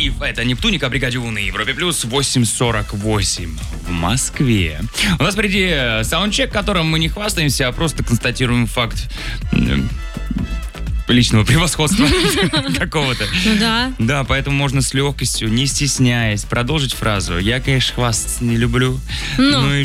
Алиев. Это Нептуник, о бригаде У на Европе Плюс, 8:48 в Москве. У нас впереди саундчек, которым мы не хвастаемся, а просто констатируем факт личного превосходства какого-то. Ну да. Да, поэтому можно с легкостью, не стесняясь, продолжить фразу. Я, конечно, хвастаться не люблю, но и